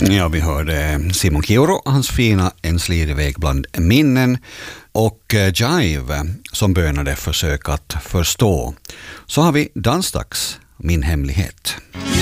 Ja, vi hörde Simon Kiuru, hans fina En slirig väg bland minnen, och Jive som bönade försök att förstå. Så har vi Dansdags, Min hemlighet.